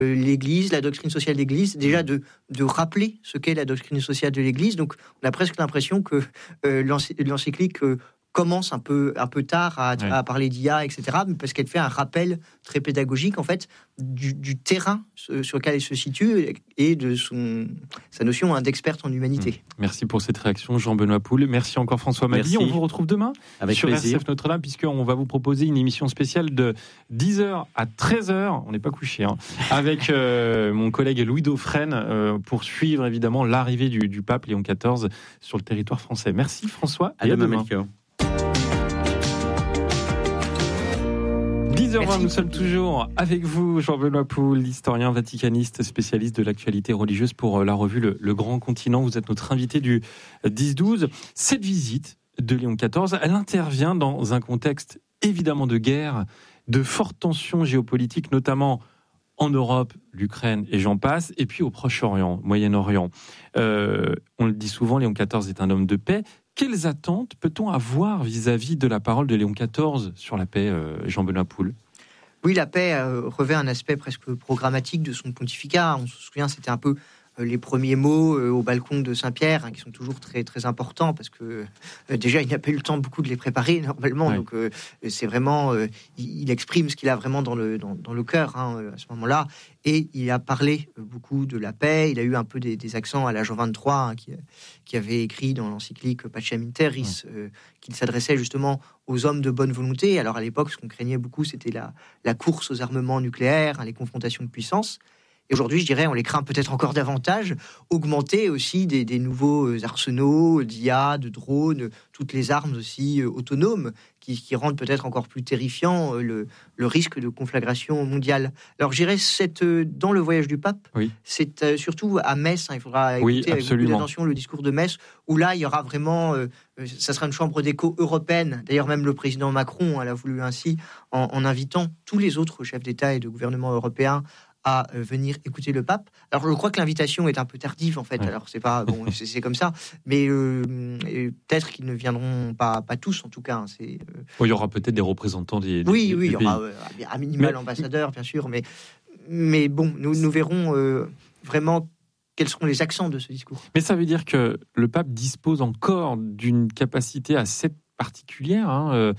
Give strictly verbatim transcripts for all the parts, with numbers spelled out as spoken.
l'Église, la doctrine sociale de l'Église, déjà de, de rappeler ce qu'est la doctrine sociale de l'Église. Donc, on a presque l'impression que euh, l'encyclique euh, commence un peu, un peu tard à, oui. à parler d'I A, et cetera, parce qu'elle fait un rappel très pédagogique, en fait, du, du terrain sur lequel elle se situe et de son, sa notion hein, d'experte en humanité. Merci pour cette réaction, Jean-Benoît Poul. Merci encore, François Mabille. On vous retrouve demain avec sur plaisir. R C F Notre-Dame, puisqu'on va vous proposer une émission spéciale de dix heures à treize heures. On n'est pas couché, hein, avec euh, mon collègue Louis Dauphren euh, pour suivre évidemment l'arrivée du, du pape Léon quatorze sur le territoire français. Merci, François. À, et demain, à demain. dix heures vingt, nous sommes toujours avec vous, Jean-Benoît Poul, historien vaticaniste, spécialiste de l'actualité religieuse pour la revue Le, Le Grand Continent. Vous êtes notre invité du dix douze. Cette visite de Léon quatorze, elle intervient dans un contexte évidemment de guerre, de fortes tensions géopolitiques, notamment en Europe, l'Ukraine et j'en passe, et puis au Proche-Orient, Moyen-Orient. Euh, on le dit souvent, Léon quatorze est un homme de paix. Quelles attentes peut-on avoir vis-à-vis de la parole de Léon quatorze sur la paix, euh, Jean-Benoît Poul ? Oui, la paix euh, revêt un aspect presque programmatique de son pontificat. On se souvient, c'était un peu euh, les premiers mots euh, au balcon de Saint-Pierre, hein, qui sont toujours très, très importants, parce que euh, déjà, il n'a pas eu le temps beaucoup de les préparer, normalement. Ouais. Donc, euh, c'est vraiment... Euh, il, il exprime ce qu'il a vraiment dans le, dans, dans le cœur, hein, à ce moment-là. Et il a parlé beaucoup de la paix. Il a eu un peu des, des accents à la Jean vingt-trois, hein, qui, qui avait écrit dans l'encyclique Pacem in Terris, ouais. euh, qu'il s'adressait justement aux hommes de bonne volonté. Alors à l'époque, ce qu'on craignait beaucoup, c'était la, la course aux armements nucléaires, hein, les confrontations de puissance. Et aujourd'hui, je dirais, on les craint peut-être encore davantage, augmenter aussi des, des nouveaux arsenaux d'I A, de drones, toutes les armes aussi euh, autonomes, qui, qui rendent peut-être encore plus terrifiant euh, le, le risque de conflagration mondiale. Alors, je dirais, cette, euh, dans le voyage du pape, oui. c'est euh, surtout à Metz, hein, il faudra écouter oui, avec beaucoup d'attention le discours de Metz, où là, il y aura vraiment, euh, ça sera une chambre d'écho européenne. D'ailleurs, même le président Macron hein, l'a voulu ainsi, en, en invitant tous les autres chefs d'État et de gouvernement européens à venir écouter le pape. Alors je crois que l'invitation est un peu tardive en fait. Ouais. Alors c'est pas bon, c'est, c'est comme ça, mais euh, peut-être qu'ils ne viendront pas, pas tous en tout cas. C'est, euh... oh, il y aura peut-être des représentants des, des oui, des, oui, des il y aura euh, un minimal mais... ambassadeur bien sûr, mais mais bon, nous nous verrons euh, vraiment quels seront les accents de ce discours. Mais ça veut dire que le pape dispose encore d'une capacité assez particulière, hein, euh,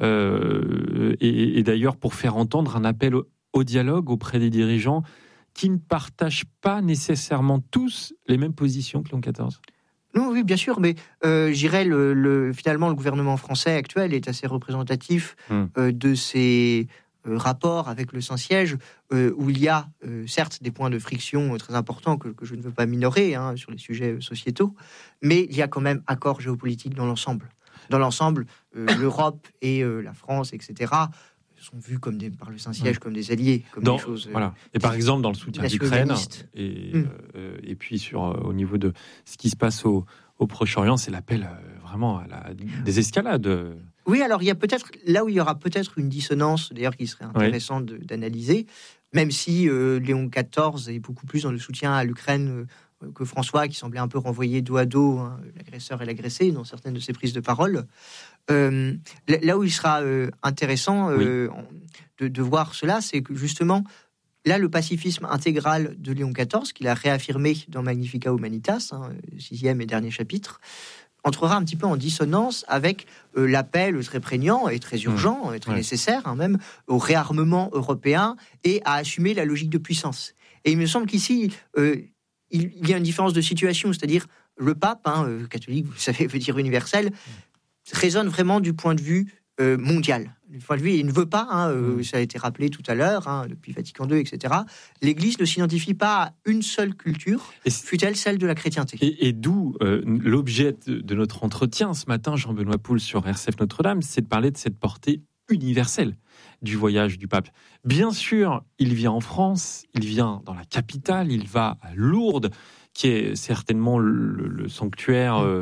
euh, et, et d'ailleurs pour faire entendre un appel au au dialogue auprès des dirigeants qui ne partagent pas nécessairement tous les mêmes positions que Léon quatorze. Non, oui, bien sûr, mais euh, je dirais le, le, finalement le gouvernement français actuel est assez représentatif hum. euh, de ses euh, rapports avec le Saint-Siège, euh, où il y a euh, certes des points de friction très importants que, que je ne veux pas minorer hein, sur les sujets sociétaux, mais il y a quand même accord géopolitique dans l'ensemble. Dans l'ensemble, euh, l'Europe et euh, la France, et cetera, sont vus comme des, par le Saint-Siège, mmh. comme des alliés, comme dans, des choses... Voilà. Et par exemple, dans le soutien à l'Ukraine, et, mmh. euh, et puis sur, euh, au niveau de ce qui se passe au, au Proche-Orient, c'est l'appel euh, vraiment à la désescalade. Oui, alors il y a peut-être, là où il y aura peut-être une dissonance, d'ailleurs qui serait intéressante oui. de, d'analyser, même si euh, Léon quatorze est beaucoup plus dans le soutien à l'Ukraine euh, que François, qui semblait un peu renvoyer dos à dos hein, l'agresseur et l'agressé dans certaines de ses prises de parole. Euh, là où il sera euh, intéressant euh, oui. de, de voir cela, c'est que justement, là, le pacifisme intégral de Léon quatorze, qu'il a réaffirmé dans Magnificat Humanitas, hein, sixième et dernier chapitre, entrera un petit peu en dissonance avec euh, l'appel très prégnant et très urgent, mmh. et très ouais. nécessaire, hein, même, au réarmement européen et à assumer la logique de puissance. Et il me semble qu'ici, euh, il, il y a une différence de situation, c'est-à-dire le pape, hein, euh, catholique, vous le savez, veut dire universel, résonne vraiment du point de vue euh, mondial. Du point de vue, il ne veut pas, hein, euh, mmh. ça a été rappelé tout à l'heure, hein, depuis Vatican deux, et cetera. L'Église ne s'identifie pas à une seule culture, fût-elle celle de la chrétienté. Et, et d'où euh, l'objet de, de notre entretien ce matin, Jean-Benoît Poul, sur R C F Notre-Dame, c'est de parler de cette portée universelle du voyage du pape. Bien sûr, il vient en France, il vient dans la capitale, il va à Lourdes, qui est certainement le, le sanctuaire... Euh,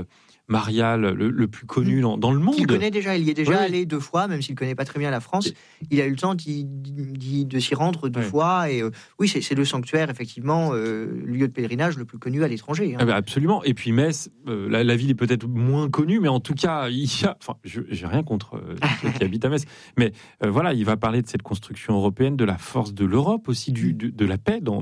marial le, le plus connu dans, dans le monde. Il connaît déjà, il y est déjà oui. allé deux fois, même s'il ne connaît pas très bien la France. Il a eu le temps d'y, d'y, de s'y rendre deux oui. fois. Et euh, oui, c'est, c'est le sanctuaire, effectivement, euh, lieu de pèlerinage le plus connu à l'étranger. Hein. Ah bah absolument. Et puis Metz, euh, la, la ville est peut-être moins connue, mais en tout cas, il y a, enfin, je j'ai rien contre euh, ceux qui habitent à Metz, mais euh, voilà, il va parler de cette construction européenne, de la force de l'Europe aussi, du, de, de la paix dans